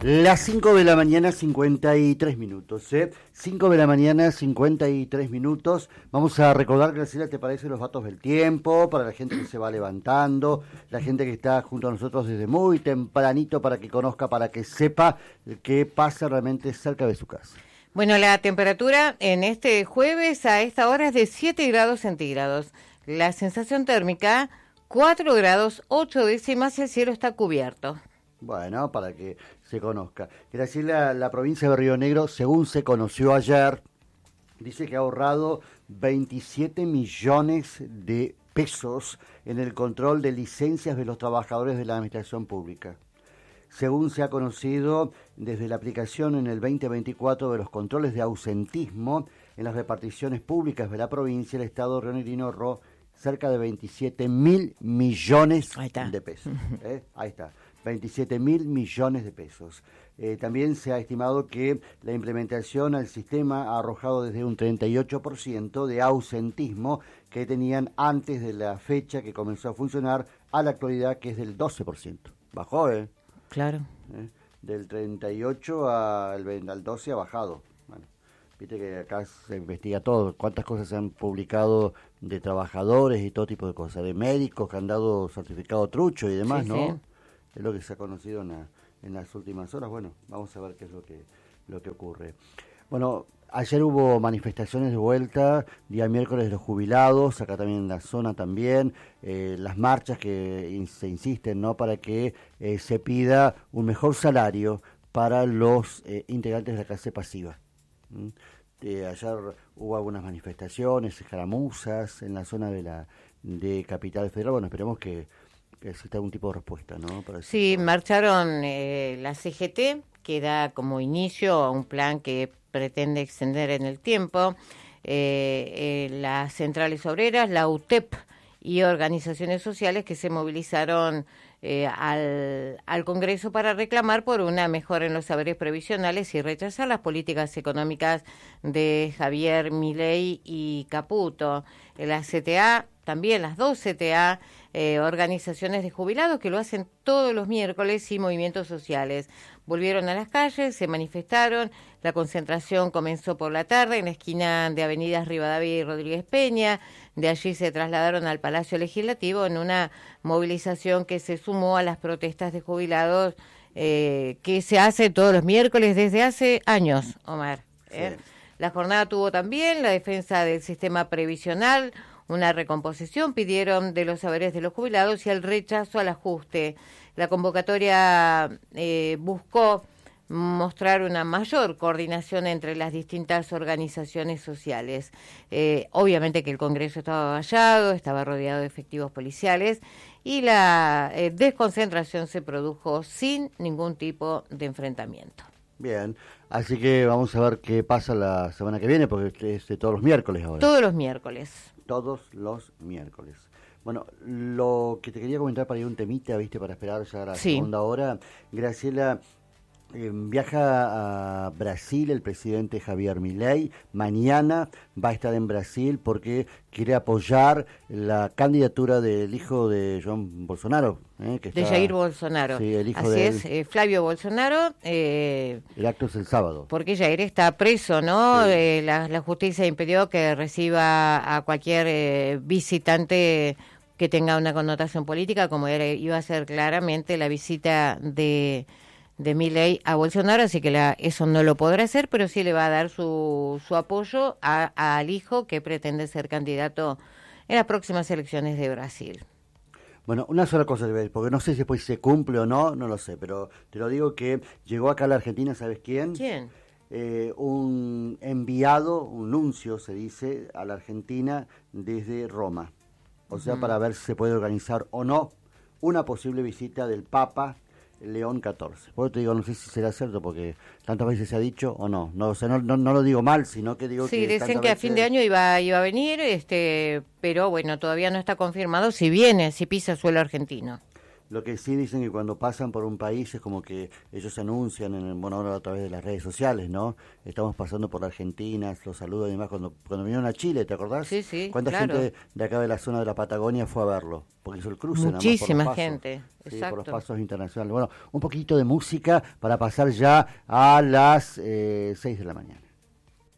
Las 5 de la mañana, 53 minutos, 5 de la mañana, 53 minutos. Vamos a recordar, Graciela, ¿te parece los datos del tiempo? Para la gente que se va levantando, la gente que está junto a nosotros desde muy tempranito para que conozca, para que sepa qué pasa realmente cerca de su casa. Bueno, la temperatura en este jueves a esta hora es de 7 grados centígrados. La sensación térmica, 4 grados 8 décimas y el cielo está cubierto. Bueno, para que se conozca. Graciela, la provincia de Río Negro, según se conoció ayer, dice que ha ahorrado 27 millones de pesos en el control de licencias de los trabajadores de la administración pública. Según se ha conocido desde la aplicación en el 2024 de los controles de ausentismo en las reparticiones públicas de la provincia, el Estado rionegrino ahorró cerca de 27.000 millones de pesos. Ahí está. 27.000 millones de pesos. También se ha estimado que la implementación al sistema ha arrojado desde un 38% de ausentismo que tenían antes de la fecha que comenzó a funcionar a la actualidad, que es del 12%. Bajó, Claro. Del 38 al 12 ha bajado. Bueno, viste que acá se investiga todo, cuántas cosas se han publicado de trabajadores y todo tipo de cosas, de médicos que han dado certificado trucho y demás, Sí, ¿no? sí. Es lo que se ha conocido en las últimas horas. Bueno, vamos a ver qué es lo que ocurre. Bueno, ayer hubo manifestaciones de vuelta, día miércoles de los jubilados, acá también en la zona también, las marchas que se insisten, ¿no?, para que se pida un mejor salario para los integrantes de la clase pasiva. Ayer hubo algunas manifestaciones, escaramuzas en la zona de Capital Federal. Bueno, esperemos que exista algún tipo de respuesta, ¿no? Sí, marcharon la CGT, que da como inicio a un plan que pretende extender en el tiempo, las centrales obreras, la UTEP y organizaciones sociales que se movilizaron al Congreso para reclamar por una mejora en los saberes previsionales y rechazar las políticas económicas de Javier Milei y Caputo. La CTA, también las dos CTA, organizaciones de jubilados que lo hacen todos los miércoles, y movimientos sociales volvieron a las calles, se manifestaron. La concentración comenzó por la tarde en la esquina de avenidas Rivadavia y Rodríguez Peña. De allí se trasladaron al Palacio Legislativo en una movilización que se sumó a las protestas de jubilados que se hace todos los miércoles desde hace años, Omar. Sí. La jornada tuvo también la defensa del sistema previsional, una recomposición, pidieron de los saberes de los jubilados y el rechazo al ajuste. La convocatoria buscó mostrar una mayor coordinación entre las distintas organizaciones sociales. Obviamente que el Congreso estaba vallado, estaba rodeado de efectivos policiales y la desconcentración se produjo sin ningún tipo de enfrentamiento. Bien, así que vamos a ver qué pasa la semana que viene, porque es de todos los miércoles ahora. Todos los miércoles. Todos los miércoles. Bueno, lo que te quería comentar para ir un temita, viste, para esperar ya a la segunda hora. Graciela, viaja a Brasil el presidente Javier Milei. Mañana va a estar en Brasil porque quiere apoyar la candidatura del hijo de João Bolsonaro. Que está, de Jair Bolsonaro. Sí, el hijo Así de es, Flavio Bolsonaro. El acto es el sábado. Porque Jair está preso, ¿no? Sí. La justicia impidió que reciba a cualquier visitante que tenga una connotación política, como iba a ser claramente la visita de Milei a Bolsonaro, así que eso no lo podrá hacer, pero sí le va a dar su apoyo al hijo que pretende ser candidato en las próximas elecciones de Brasil. Bueno, una sola cosa, porque no sé si después se cumple o no lo sé, pero te lo digo que llegó acá a la Argentina, ¿sabes quién? ¿Quién? Un enviado, un nuncio se dice, a la Argentina desde Roma. O sea, para ver si se puede organizar o no una posible visita del Papa León XIV. Por eso te digo, no sé si será cierto, porque tantas veces se ha dicho o no. No, o sea, no lo digo mal, sino que digo que... Sí, dicen que a fin de año iba a venir, pero bueno, todavía no está confirmado si viene, si pisa suelo argentino. Lo que sí dicen que cuando pasan por un país es como que ellos anuncian, bueno, ahora a través de las redes sociales, ¿no? Estamos pasando por la Argentina, los saludos y demás. Cuando vinieron a Chile, ¿te acordás? Sí, sí, ¿Cuánta claro. gente de acá de la zona de la Patagonia fue a verlo? Porque hizo el cruce nada más Muchísima por los pasos. gente, Sí, exacto. por los pasos internacionales. Bueno, un poquito de música para pasar ya a las 6 de la mañana.